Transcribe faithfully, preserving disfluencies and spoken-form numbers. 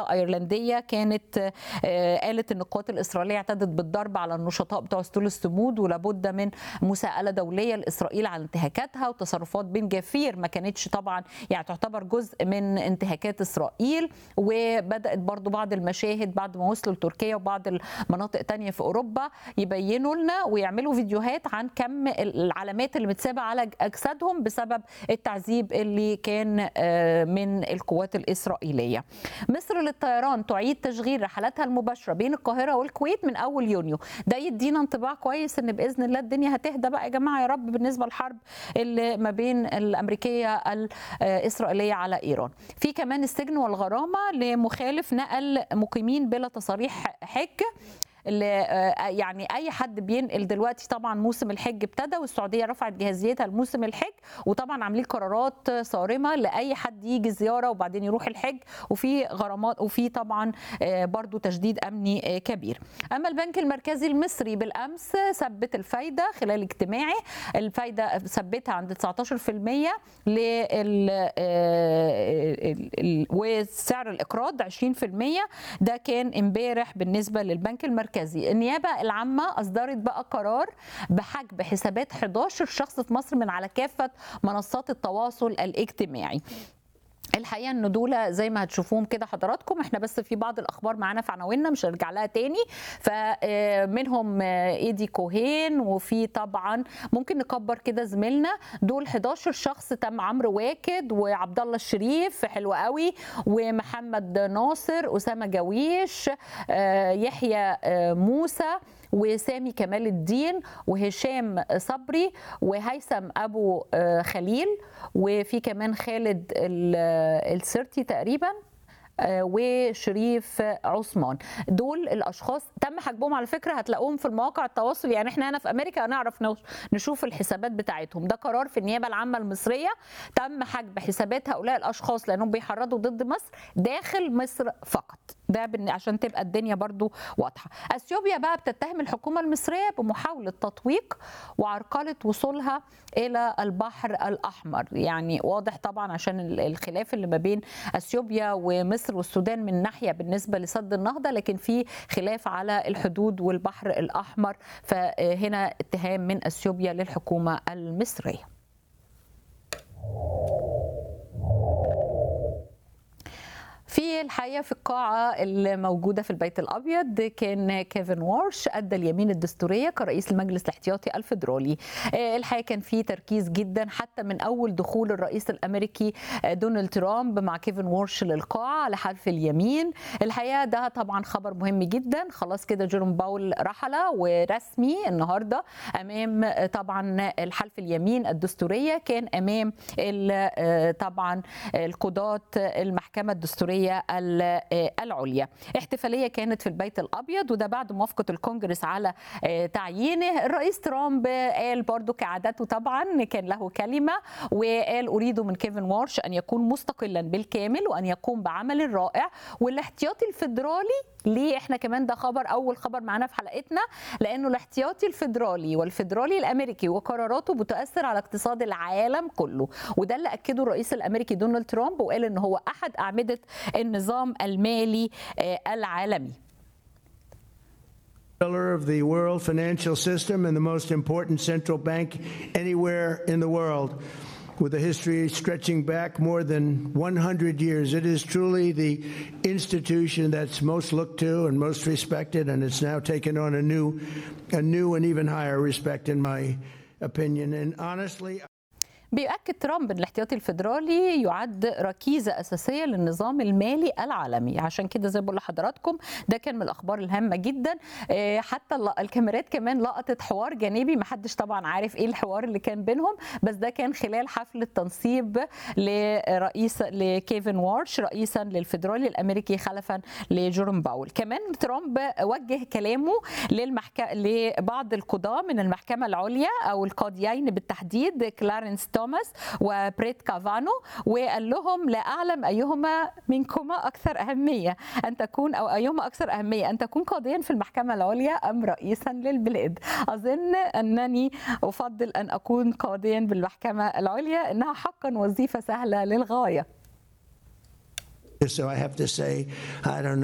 امريكيه ايرلنديه كانت قالت ان القوات الاسرائيليه اعتدت بالضرب على النشطاء بتوع ستول الصمود، ولابد من مساءله دوليه لاسرائيل على انتهاكاتها، وتصرفات بن جفير ما كانتش طبعا يعني تعتبر جزء من انتهاكات اسرائيل. وبدات برضو بعض المشاهد بعد ما وصلوا لتركيا وبعض المناطق تانية في اوروبا يبينوا لنا ويعملوا فيديوهات عن كم العلامات اللي متسابه على اجسادهم بسبب التعذيب اللي كان من القوات الاسرائيليه. مصر للطيران تعيد تشغيل رحلاتها المباشره بين القاهره والكويت من اول يونيو. ده يدينا انطباع كويس ان باذن الله الدنيا هتهدى بقى يا جماعه يا رب بالنسبه للحرب اللي ما بين الامريكيه الاسرائيليه على ايران. في كمان السجن والغرامه لمخالف نقل مقيمين بلا تصاريح حج. يعني اي حد بينقل دلوقتي، طبعا موسم الحج ابتدى والسعوديه رفعت جاهزيتها لموسم الحج، وطبعا عاملين قرارات صارمه لاي حد يجي زياره وبعدين يروح الحج، وفي غرامات وفي طبعا برضو تشديد امني كبير. اما البنك المركزي المصري بالامس ثبت الفايده خلال اجتماعه، الفايده ثبتها عند تسعتاشر بالمية لل وسعر الاقراض عشرين بالمية. ده كان امبارح بالنسبه للبنك المركزي. النيابه العامه اصدرت بقى قرار بحجب حسابات حداشر شخص في مصر من على كافه منصات التواصل الاجتماعي. الحقيقه ان دول زي ما هتشوفوهم كده حضراتكم، احنا بس في بعض الاخبار معانا في عناويننا مش هنرجع لها تاني، فمنهم ايدي كوهين، وفي طبعا ممكن نكبر كده زميلنا دول حداشر شخص تم عمرو واكد وعبد الله الشريف حلو قوي ومحمد ناصر اسامه جويش يحيى موسى وسامي كمال الدين وهشام صبري وهيثم ابو خليل، وفي كمان خالد السرتي تقريبا وشريف عثمان. دول الاشخاص تم حجبهم على فكره، هتلاقوهم في المواقع التواصل، يعني احنا هنا في امريكا هنعرف نشوف الحسابات بتاعتهم. ده قرار في النيابه العامه المصريه، تم حجب حسابات هؤلاء الاشخاص لانهم بيحرضوا ضد مصر داخل مصر فقط. ده عشان تبقى الدنيا برضو واضحه. اثيوبيا بقى بتتهم الحكومه المصريه بمحاوله تطويق وعرقله وصولها الى البحر الاحمر. يعني واضح طبعا عشان الخلاف اللي ما بين اثيوبيا ومصر والسودان من ناحيه بالنسبه لسد النهضه، لكن في خلاف على الحدود والبحر الاحمر، فهنا اتهام من اثيوبيا للحكومه المصريه. في الحقيقه في القاعه الموجوده في البيت الابيض كان كيفن وارش ادى اليمين الدستوريه كرئيس المجلس الاحتياطي الفيدرالي. الحقيقه كان في تركيز جدا حتى من اول دخول الرئيس الامريكي دونالد ترامب مع كيفن وارش للقاعه لحلف اليمين. الحقيقه ده طبعا خبر مهم جدا. خلاص كده جيروم باول رحل ورسمي النهارده امام طبعا الحلف اليمين الدستوريه، كان امام طبعا القضاه المحكمه الدستوريه العليا. احتفاليه كانت في البيت الابيض، وده بعد موافقه الكونجرس على تعيينه. الرئيس ترامب قال برضو كعادته طبعا كان له كلمه، وقال اريد من كيفن وارش ان يكون مستقلا بالكامل وان يقوم بعمل رائع. والاحتياطي الفيدرالي ليه احنا كمان ده خبر اول خبر معانا في حلقتنا، لانه الاحتياطي الفيدرالي والفيدرالي الامريكي وقراراته بتؤثر على اقتصاد العالم كله، وده اللي اكده الرئيس الامريكي دونالد ترامب، وقال ان هو احد اعمده النظام المالي العالمي. Pillar of the world financial system and the most important central bank anywhere in the world, with a history stretching back more than one hundred years. It is truly the institution that's most looked to and most respected, and it's now taken on a new, a new and even higher respect in my opinion. And honestly, بيؤكد ترامب ان الاحتياطي الفيدرالي يعد ركيزه اساسيه للنظام المالي العالمي. عشان كده زي ما بقول لحضراتكم ده كان من الاخبار الهامه جدا. حتى الكاميرات كمان لقطت حوار جانبي، ما حدش طبعا عارف ايه الحوار اللي كان بينهم، بس ده كان خلال حفل التنصيب لرئيس لكيفن وارش رئيسا للفيدرالي الامريكي خلفا لجيروم باول. كمان ترامب وجه كلامه للمحكمه لبعض القضاه من المحكمه العليا او القاضيين بالتحديد كلارنس توماس وبريت كافانو، وقال لهم لا أعلم أيهما منكما أكثر أهمية أن تكون أو أيهما أكثر أهمية أن تكون قاضيا في المحكمة العليا أم رئيسا للبلاد. أظن أنني أفضل أن أكون قاضيا بالمحكمة العليا، إنها حقا وظيفة سهلة للغاية. So I have to say, I don't know.